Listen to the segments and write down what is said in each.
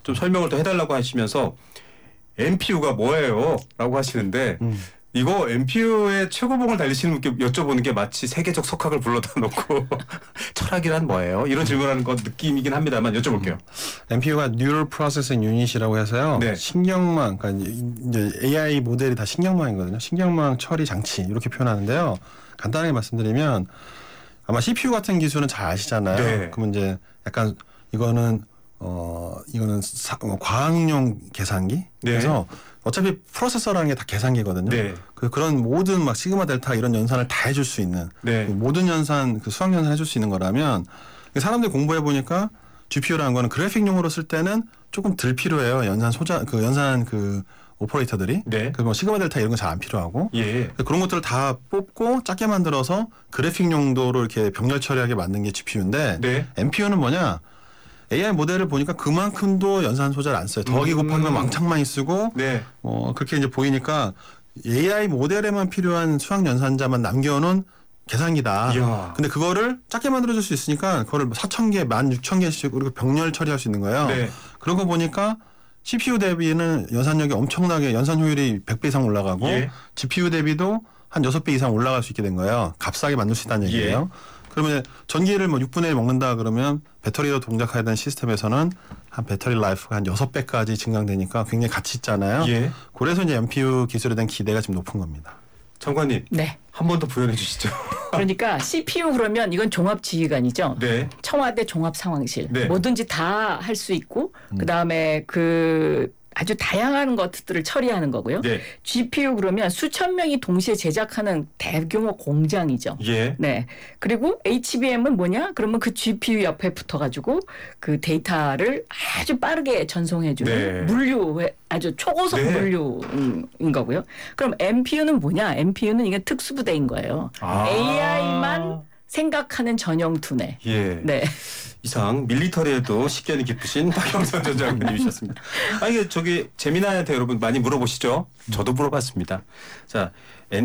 좀 설명을 더 해달라고 하시면서 NPU가 뭐예요? 라고 하시는데 이거 NPU의 최고봉을 달리시는 분께 여쭤보는 게 마치 세계적 석학을 불러다 놓고 철학이란 뭐예요? 이런 질문하는 것 느낌이긴 합니다만 여쭤볼게요. NPU가 Neural Processing Unit이라고 해서요. 네. 신경망, 그러니까 이제 AI 모델이 다 신경망이거든요. 신경망 처리 장치 이렇게 표현하는데요. 간단하게 말씀드리면 아마 CPU 같은 기술은 잘 아시잖아요. 네. 그러면 이제 약간 이거는 과학용 계산기. 네. 그래서 어차피 프로세서라는 게 다 계산기거든요. 네. 그런 모든 막 시그마 델타 이런 연산을 다 해줄 수 있는 네. 모든 연산 수학 연산 해줄 수 있는 거라면 사람들이 공부해 보니까 GPU라는 거는 그래픽용으로 쓸 때는 조금 덜 필요해요. 연산 오퍼레이터들이. 네. 뭐 시그마 델타 이런 거 잘 안 필요하고. 예. 그런 것들을 다 뽑고 작게 만들어서 그래픽 용도로 이렇게 병렬 처리하게 만든 게 GPU인데 네. NPU는 뭐냐? AI 모델을 보니까 그만큼도 연산 소재를 안 써요. 더하기 곱하기만 왕창 많이 쓰고 네. 그렇게 이제 보이니까 AI 모델에만 필요한 수학 연산자만 남겨놓은 계산기다. 이야. 근데 그거를 작게 만들어줄 수 있으니까 그거를 4,000개, 16,000개씩 그리고 병렬 처리할 수 있는 거예요. 네. 그런 거 보니까 CPU 대비는 연산력이 엄청나게 연산 효율이 100배 이상 올라가고 예. GPU 대비도 한 6배 이상 올라갈 수 있게 된 거예요. 값싸게 만들 수 있다는 얘기예요. 그러면 전기를 뭐 6분의 1 먹는다 그러면 배터리로 동작해야 되는 시스템에서는 한 배터리 라이프가 한 6배까지 증강되니까 굉장히 가치 있잖아요. 예. 그래서 이제 NPU 기술에 대한 기대가 지금 높은 겁니다. 장관님. 네. 한 번 더 부연해 주시죠. 그러니까 CPU 그러면 이건 종합지휘관이죠. 네. 청와대 종합상황실. 네. 뭐든지 다 할 수 있고 그다음에 아주 다양한 것들을 처리하는 거고요. 네. GPU 그러면 수천 명이 동시에 제작하는 대규모 공장이죠. 예. 네. 그리고 HBM은 뭐냐? 그러면 그 GPU 옆에 붙어가지고 그 데이터를 아주 빠르게 전송해주는 네. 아주 초고속 네. 물류인 거고요. 그럼 NPU는 뭐냐? NPU는 이게 특수부대인 거예요. 아. AI만 생각하는 전용 두뇌. 예. 네. 이상 밀리터리에도 식견이 깊으신 박영선 전 장관님이셨습니다. 이게 재미나한테 여러분 많이 물어보시죠? 저도 물어봤습니다. 자,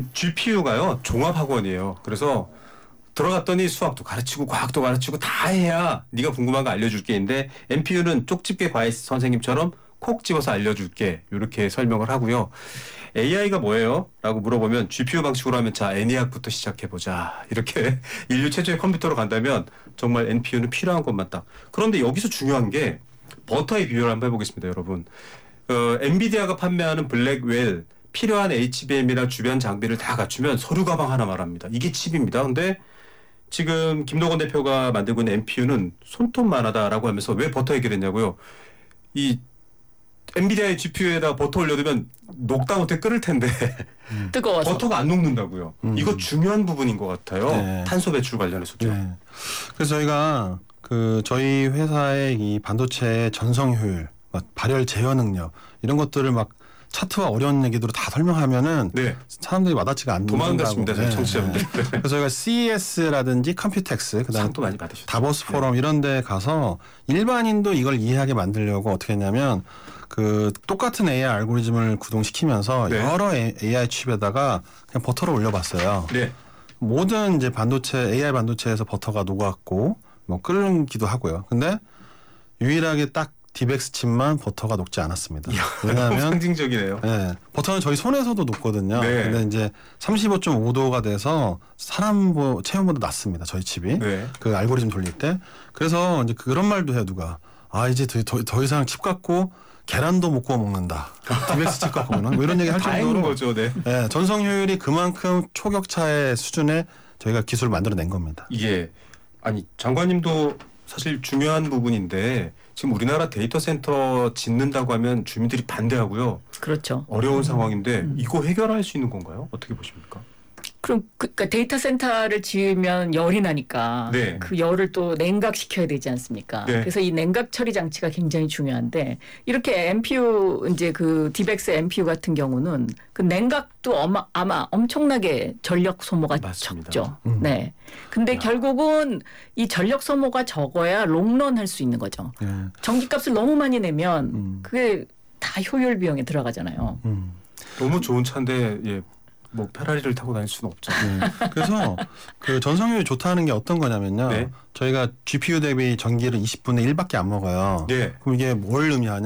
GPU가요 종합학원이에요. 그래서 들어갔더니 수학도 가르치고 과학도 가르치고 다 해야 네가 궁금한 거 알려줄게 인데 NPU는 쪽집게 과외 선생님처럼 콕 집어서 알려줄게 이렇게 설명을 하고요. AI가 뭐예요? 라고 물어보면 GPU 방식으로 하면 자 애니악부터 시작해보자 이렇게 인류 최초의 컴퓨터로 간다면 정말 NPU는 필요한 것만 딱. 그런데 여기서 중요한 게 버터의 비교를 한번 해보겠습니다. 여러분 엔비디아가 판매하는 블랙웰 필요한 HBM이나 주변 장비를 다 갖추면 서류 가방 하나 말합니다. 이게 칩입니다. 근데 지금 김노건 대표가 만들고 있는 NPU는 손톱만 하다라고 하면서 왜 버터 얘기를 했냐고요. 이 엔비디아의 GPU에다 버터 올려두면 녹다 못해 끓을 텐데 뜨거워서. 버터가 안 녹는다고요. 이거 중요한 부분인 것 같아요. 네. 탄소 배출 관련해서죠. 네. 그래서 저희가 저희 회사의 이 반도체의 전성 효율, 발열 제어 능력 이런 것들을 막 차트와 어려운 얘기들로 다 설명하면은 네. 사람들이 와닿지가 않는다고. 도망갔습니다. 청취자분들. 그래서 저희가 CES라든지 컴퓨텍스, 그다음에 상도 많이 받으셨죠. 다보스 포럼 이런 데 가서 일반인도 이걸 이해하게 만들려고 어떻게 했냐면 똑같은 AI 알고리즘을 구동시키면서 네. 여러 AI 칩에다가 그냥 버터를 올려봤어요. 네. 모든 이제 AI 반도체에서 버터가 녹았고 뭐 끓기도 하고요. 근데 유일하게 딱 디벡스 칩만 버터가 녹지 않았습니다. 왜냐하면 상징적이네요. 네, 버터는 저희 손에서도 녹거든요. 네. 근데 이제 35.5도가 돼서 사람 체온보다 낮습니다. 저희 칩이. 네. 그 알고리즘 돌릴 때. 그래서 이제 그런 말도 해요. 누가. 이제 더 이상 칩 갖고 계란도 못 구워 먹는다. 디벡스 칩 갖고 뭐 이런 얘기 할 정도로 거죠. 네. 네, 전성 효율이 그만큼 초격차의 수준에 저희가 기술을 만들어낸 겁니다. 이게 장관님도 사실 중요한 부분인데 지금 우리나라 데이터 센터 짓는다고 하면 주민들이 반대하고요. 그렇죠. 어려운 상황인데 이거 해결할 수 있는 건가요? 어떻게 보십니까? 그럼 그러니까 데이터 센터를 지으면 열이 나니까 네. 그 열을 또 냉각시켜야 되지 않습니까? 네. 그래서 이 냉각 처리 장치가 굉장히 중요한데 이렇게 NPU 이제 그 디벡스 NPU 같은 경우는 그 냉각도 아마 엄청나게 전력 소모가 맞습니다. 적죠. 네. 근데 결국은 이 전력 소모가 적어야 롱런 할 수 있는 거죠. 네. 전기값을 너무 많이 내면 그게 다 효율 비용에 들어가잖아요. 너무 좋은 차인데 뭐 페라리를 타고 다닐 수는 없죠. 그래서 전성효율이 좋다는 게 어떤 거냐면요. 네. 저희가 GPU 대비 전기를 20분의 1밖에 안 먹어요. 네. 그럼 이게 뭘 의미하냐?